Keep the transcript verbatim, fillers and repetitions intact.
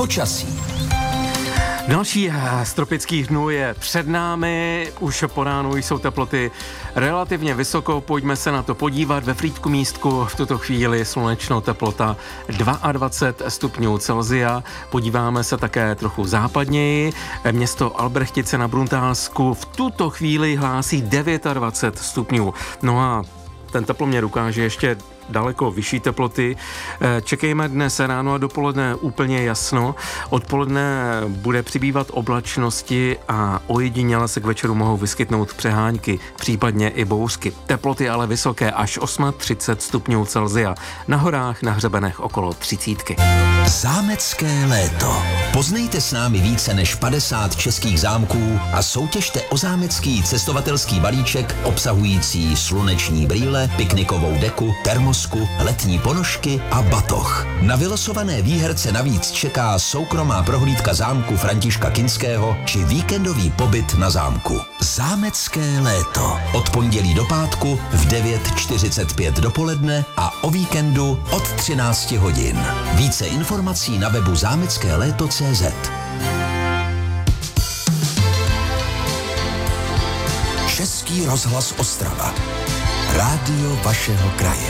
počasí. Další z tropických dnů je před námi, už po ránu jsou teploty relativně vysoko, pojďme se na to podívat. Ve Frýdku místku v tuto chvíli slunečno, teplota dvacet dva stupňů Celsia. Podíváme se také trochu západněji. Město Albrechtice na Bruntálsku v tuto chvíli hlásí dvacet devět stupňů. No a ten teploměr ukáže ještě daleko vyšší teploty. Čekejme dnes ráno a dopoledne úplně jasno. Odpoledne bude přibývat oblačnosti a ojediněle se k večeru mohou vyskytnout přehánky, případně i bouřky. Teploty ale vysoké, až třicet osm stupňů Celsia. Na horách, na hřebenech okolo třicítky. Zámecké léto. Poznejte s námi více než padesát českých zámků a soutěžte o zámecký cestovatelský balíček obsahující sluneční brýle, piknikovou deku, termosku, letní ponožky a batoh. Na vylosované výherce navíc čeká soukromá prohlídka zámku Františka Kinského či víkendový pobyt na zámku. Zámecké léto. Od pondělí do pátku v devět čtyřicet pět dopoledne a o víkendu od třináct hodin. Více informací na webu zámecké léto tečka cé zet. Český rozhlas Ostrava. Rádio vašeho kraje.